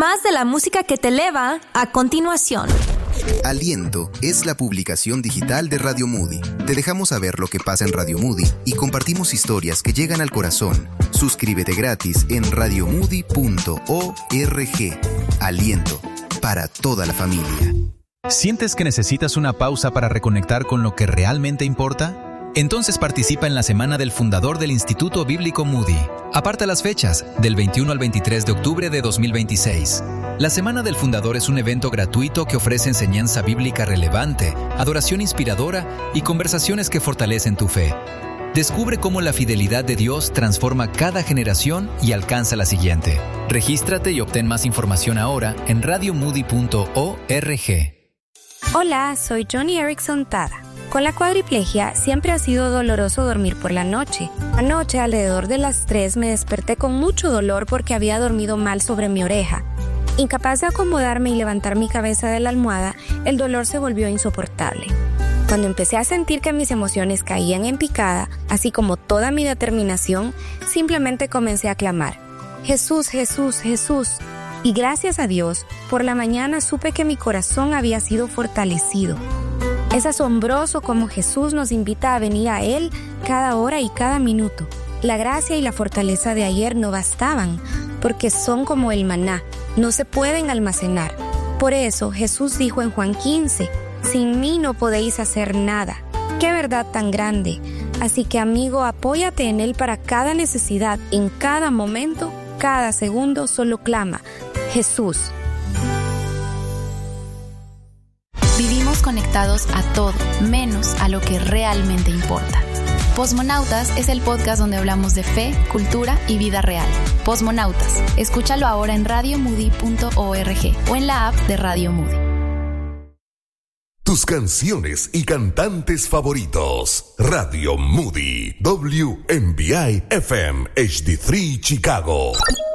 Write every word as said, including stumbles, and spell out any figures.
Más de la música que te eleva a continuación. Aliento es la publicación digital de Radio Moody. Te dejamos saber lo que pasa en Radio Moody y compartimos historias que llegan al corazón. Suscríbete gratis en radio moody punto org. Aliento, para toda la familia. ¿Sientes que necesitas una pausa para reconectar con lo que realmente importa? Entonces participa en la Semana del Fundador del Instituto Bíblico Moody. Aparta las fechas, del veintiuno al veintitrés de octubre de dos mil veintiséis. La Semana del Fundador es un evento gratuito que ofrece enseñanza bíblica relevante, adoración inspiradora y conversaciones que fortalecen tu fe. Descubre cómo la fidelidad de Dios transforma cada generación y alcanza la siguiente. Regístrate y obtén más información ahora en radio moody punto org. Hola, soy Johnny Erickson Tada. Con la cuadriplegia siempre ha sido doloroso dormir por la noche. Anoche, alrededor de las tres, me desperté con mucho dolor porque había dormido mal sobre mi oreja. Incapaz de acomodarme y levantar mi cabeza de la almohada, el dolor se volvió insoportable. Cuando empecé a sentir que mis emociones caían en picada, así como toda mi determinación, simplemente comencé a clamar: Jesús, Jesús, Jesús. Y gracias a Dios, por la mañana supe que mi corazón había sido fortalecido. Es asombroso cómo Jesús nos invita a venir a Él cada hora y cada minuto. La gracia y la fortaleza de ayer no bastaban, porque son como el maná, no se pueden almacenar. Por eso Jesús dijo en Juan quince, sin mí no podéis hacer nada. ¡Qué verdad tan grande! Así que, amigo, apóyate en Él para cada necesidad, en cada momento, cada segundo, solo clama: Jesús. Vivimos conectados a todo, menos a lo que realmente importa. Posmonautas es el podcast donde hablamos de fe, cultura y vida real. Posmonautas, escúchalo ahora en radio moody punto org o en la app de Radio Moody. Tus canciones y cantantes favoritos. Radio Moody, W M B I F M H D tres Chicago.